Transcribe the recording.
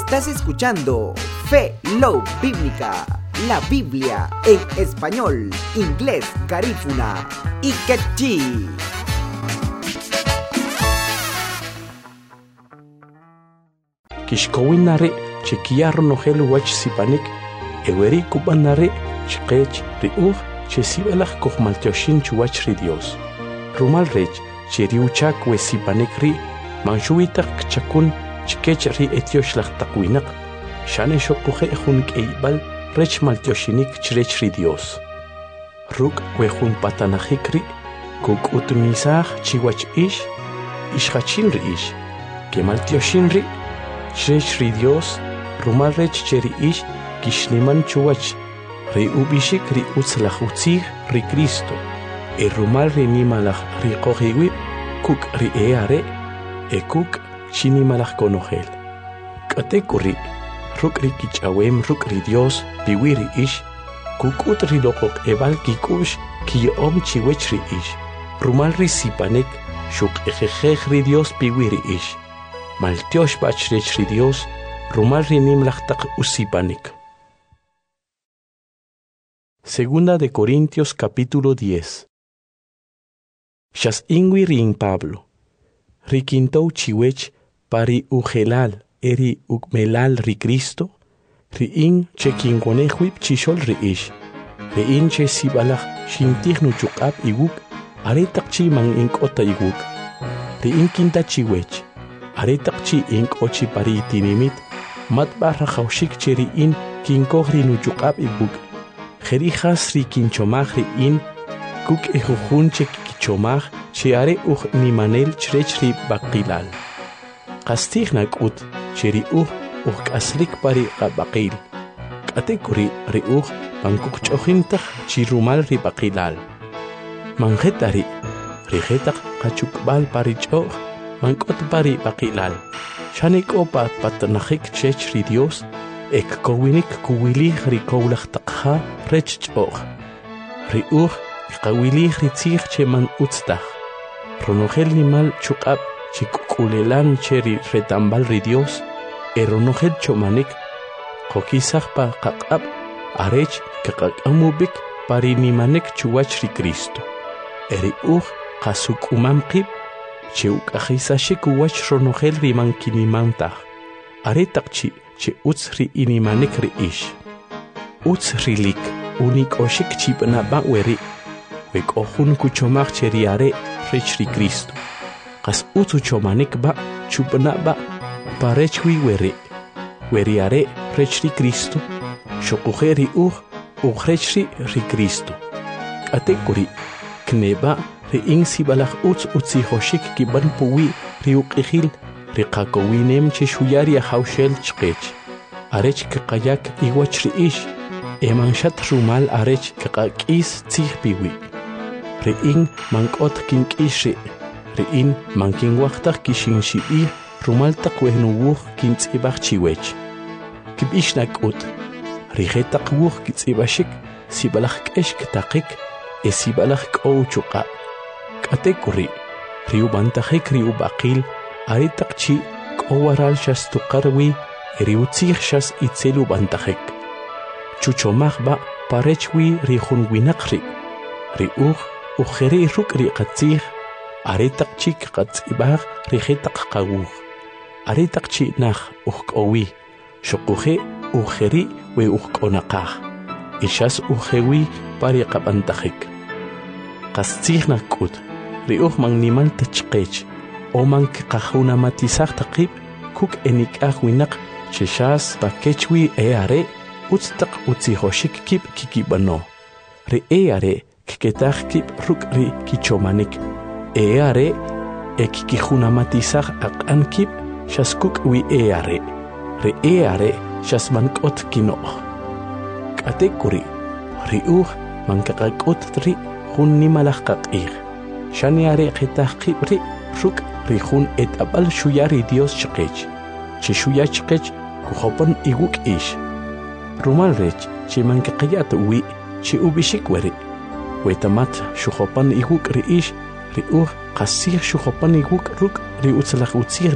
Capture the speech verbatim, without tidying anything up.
Estás escuchando Fe Love Bíblica, la Biblia en español, inglés, garífuna y quechí. Kishkowin nare chekiar nohel wach sipanik eweri kuban nare chqech riuch chesibalach kohmaltioshin chuach ri Dios. Rumal rech cheriuchak we sipanik ri manshuitak chakun chkech ri etioshlach takwinak shane shokuhe hun keibal rech maltioshinik chrech ri Dios. Ruk we hun patanahik ri kuk utmisach chiwach ish ishachin ri ish kemaltioshin ri Chrech ri Dios, rumal rech cheri ish, kishniman chuwach, ri ubishik ri utzlach utzig ri Cristo, e rumal ri nimalach ri kohiwi, kuk ri eare, e kuk chinimalach konohel. Kate kuri, ruk ri kichawem ruk ri Dios, biwi ri ish, kuk ut ri lokok ebal kikush, ki om chiwech ri ish, rumal ri sipanek, shuk ejejej ri Dios biwi ri ish. Maltiosh bachrech ri Dios, rumal rinim lachtak usipanik. Segunda de Corintios capítulo diez. Shas ingui rin Pablo. Rikintou chiwech pari ugelal eri ukmelal ri Cristo, ri in che kingonehwip chishol ri ish, ri in che sibalach shintihnu chukab iguk, aretak chi mang inkota iguk, ri in kinta chiwech. Aretak chi ink ochi pari tinimit, mat barra haushik cheri in kinkohri nuchukab ibuk. Jerijas ri kinchomach ri in, kuk ejujun che kichomach, che are uch nimanel chrech ri bakilal. Kastig nak ut, cheri uch uch kaslik pari bakil. Katekuri ri uch pankuk chojintach chi rumal ri bakilal. Manjetari, rijetak kachukbal pari choch, Mankot pari bakilal. Shanik opa patanahik chech ri Dios, ek kowinik kuwilich ri kowlach takha rech choch. Ri uch kawilich ri tzich che man utstach. Ronogel nimal chukab chikukulelan che ri retambal ri Dios, e ronogel chomanik kokisach pa kakab arech kakakamubik pari nimanek chuwach ri Cristo. Eri uch kasuk umamkib Cheuk ahisashik wach ronogel riman kinimantach. Aretak chi che uts ri inimanek ri ish. Uts rilik unik oshik chipna ba weri. Wek ohun kuchomach che riare rech ri Cristo. Kas uts uchomanek ba chupna ba parechwi weri. Weriare rech ri Cristo. Shokujeri uch uchrech ri Cristo. Atekuri kneba ri in sibalach utz utzi hoshik ki ban puwi ri uqihil ri qakowinem che shuyari haushel chqech. Arech ke qayak iwach ri ish, eman shat rumal arech ke qakis tzih biwi. Ri in mankot kinkish ri, ri in mankin waqtaq kishin shibi rumal taq wehnu wuh kintzibach chiwech. Kibish nak ut, ri jetaq wuh kitzibashik sibalach kesh kitaqik e sibalach k'ow chuqa. Katekuri, riu bantahek riu bakil, aretak chi k'owaral shas tuqarwi, riu tzih shas itzelu bantahek. Chuchomach ba parechwi ri junwinakri, ri uch ujeri ruk ri qatzih, aretak chi qatzibach ri jetak qawuh. Aretak chi nach ujk'owi, shokuje ujeri we ujk'onaqaj, ishas ujewi pari qabantahek. Qatzih nakut, ri uch mang nimal tachqech, o mang kikahuna matisach taqib, kuk enikah winak, cheshas bakechwi eare, utztak utzihoshik kip kikibano. Ri eare kiketach kip ruk ri kichomanik. Eare e kikihuna matisach akan kip, shas kuk wi eare. Ri eare shas mankot kinoch. Katekuri, ri uch mang kakakot tri hun nimalach kakir. Shani are qitah qibri ruk rihun et abal shuyari Dios chqech. Che shuya chqech kuhopan iguk ish. Rumal rech che manka qiyat wi che ubishik weri. Wetamat shuhopan iguk ri ish ri uh qasir shuhopan iguk ruk ri utzlach utzir